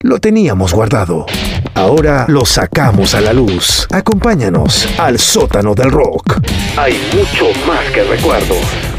Lo teníamos guardado. Ahora lo sacamos a la luz. Acompáñanos al sótano del rock. Hay mucho más que recuerdos.